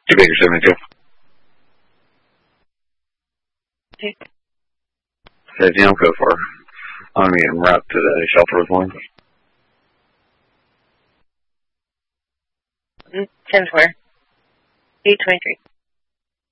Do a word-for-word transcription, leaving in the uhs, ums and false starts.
Two Baker seventy-two. Okay. Safety on code for. I'm going to get route to the shelter with one. ten four. eight twenty-three.